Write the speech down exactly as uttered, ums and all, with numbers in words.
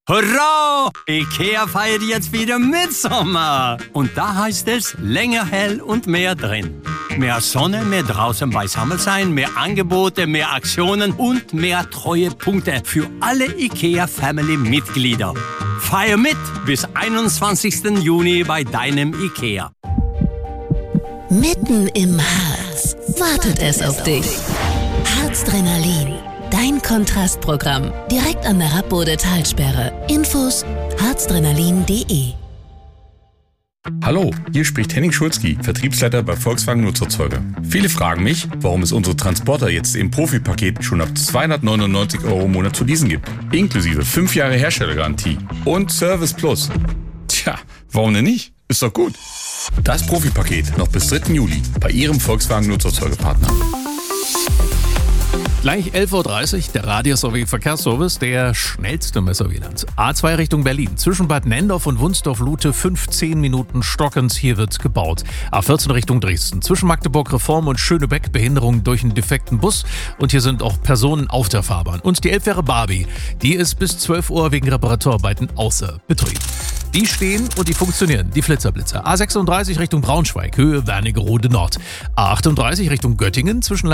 Hurra! IKEA feiert jetzt wieder Mitsommer. Und da heißt es länger hell und mehr drin. Mehr Sonne, mehr draußen beisammen sein, mehr Angebote, mehr Aktionen und mehr Treuepunkte für alle IKEA-Family-Mitglieder. Feier mit bis einundzwanzigsten Juni bei deinem IKEA. Mitten im Harz wartet es auf dich. Harzdrenalin, dein Kontrastprogramm. Direkt an der Rappbode-Talsperre. Infos harzdrenalin punkt de. Hallo, hier spricht Henning Schulzki, Vertriebsleiter bei Volkswagen Nutzerzeuger. Viele fragen mich, warum es unsere Transporter jetzt im Profipaket schon ab zweihundertneunundneunzig Euro im Monat zu leasen gibt. Inklusive fünf Jahre Herstellergarantie und Service Plus. Tja, warum denn nicht? Ist doch gut. Das Profipaket noch bis dritten Juli bei Ihrem Volkswagen Nutzerzeugerpartner. Gleich elf Uhr dreißig, der Radio- sowie Verkehrsservice, der schnellste Messerwieland. A zwei Richtung Berlin, zwischen Bad Nendorf und Wunsdorf-Lute, fünfzehn Minuten stockend, hier wird gebaut. A vierzehn Richtung Dresden, zwischen Magdeburg-Reform und Schönebeck, Behinderung durch einen defekten Bus. Und hier sind auch Personen auf der Fahrbahn. Und die Elbfähre Barbie, die ist bis zwölf Uhr wegen Reparaturarbeiten außer Betrieb. Die stehen und die funktionieren, die Flitzerblitzer. A sechsunddreißig Richtung Braunschweig, Höhe Wernigerode Nord. A achtunddreißig Richtung Göttingen, zwischen